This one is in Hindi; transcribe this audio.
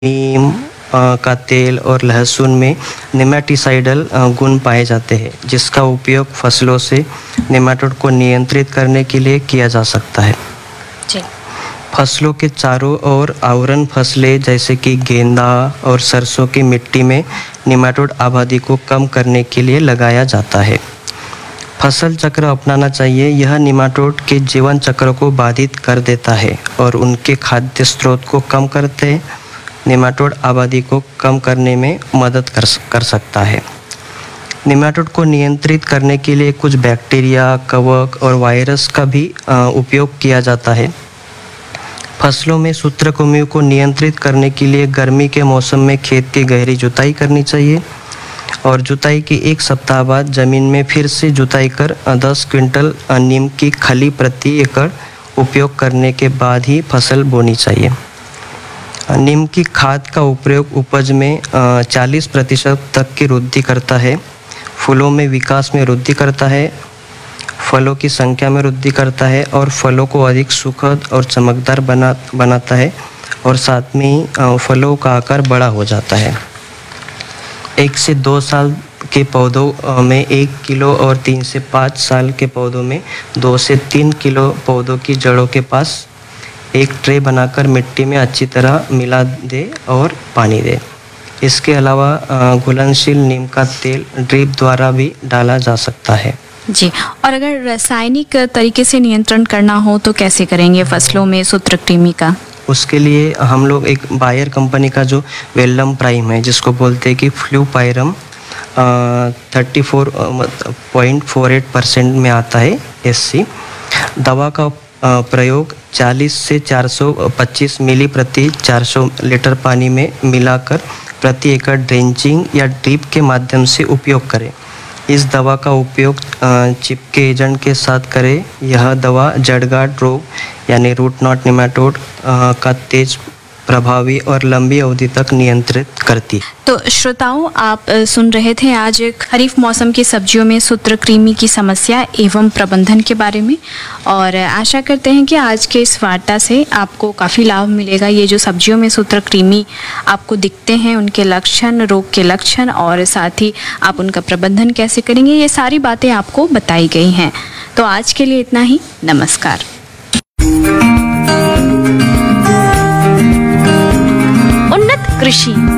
नीम का तेल और लहसुन में नेमेटिसाइडल गुण पाए जाते हैं, जिसका उपयोग फसलों से नेमाटोड को नियंत्रित करने के लिए किया जा सकता है। जी। फसलों के चारों ओर आवरण फसलें जैसे कि गेंदा और सरसों की मिट्टी में नेमाटोड आबादी को कम करने के लिए लगाया जाता है। फसल चक्र अपनाना चाहिए। यह नेमाटोड के जीवन चक्र को बाधित कर देता है और उनके खाद्य स्रोत को कम करते नेमाटोड आबादी को कम करने में मदद कर सकता है। नेमाटोड को नियंत्रित करने के लिए कुछ बैक्टीरिया, कवक और वायरस का भी उपयोग किया जाता है। फसलों में सूत्रकृमियों को नियंत्रित करने के लिए गर्मी के मौसम में खेत की गहरी जुताई करनी चाहिए और जुताई के 1 सप्ताह बाद जमीन में फिर से जुताई कर 10 क्विंटल नीम की खली प्रति एकड़ उपयोग करने के बाद ही फसल बोनी चाहिए। नीम की खाद का उपयोग उपज में 40% तक की वृद्धि करता है, फूलों में विकास में वृद्धि करता है, फलों की संख्या में वृद्धि करता है और फलों को अधिक सुखद और चमकदार बनाता है और साथ में ही फलों का आकार बड़ा हो जाता है। 1 से 2 साल के पौधों में 1 किलो और 3 से 5 साल के पौधों में 2 से 3 किलो पौधों की जड़ों के पास एक ट्रे बनाकर मिट्टी में अच्छी तरह मिला दे और पानी दे। इसके अलावा घुलनशील नीम का तेल ड्रिप द्वारा भी डाला जा सकता है। जी, और अगर रासायनिक तरीके से नियंत्रण करना हो तो कैसे करेंगे फसलों में सूत्रकृमि का? उसके लिए हम लोग एक बायर कंपनी का जो वेल्लम प्राइम है, जिसको बोलते हैं कि फ्लूपाइरम 34.48% में आता है SC, दवा का प्रयोग 40 से 425 मिली प्रति 400 लीटर पानी में मिलाकर प्रति एकड़ ड्रेंचिंग या ड्रिप के माध्यम से उपयोग करें। इस दवा का उपयोग चिपके एजेंट के साथ करें। यह दवा जड़गांठ रोग यानी रूट नॉट नेमाटोड का तेज, प्रभावी और लंबी अवधि तक नियंत्रित करती है। तो श्रोताओं, आप सुन रहे थे आज खरीफ मौसम की सब्जियों में सूत्रकृमि की समस्या एवं प्रबंधन के बारे में, और आशा करते हैं कि आज के इस वार्ता से आपको काफ़ी लाभ मिलेगा। ये जो सब्जियों में सूत्रकृमि आपको दिखते हैं, उनके लक्षण, रोग के लक्षण और साथ ही आप उनका प्रबंधन कैसे करेंगे, ये सारी बातें आपको बताई गई हैं। तो आज के लिए इतना ही। नमस्कार। उन्नत कृषि